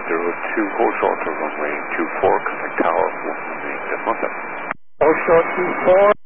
hold short to runway 24, contact tower 118 London. Hold short 24.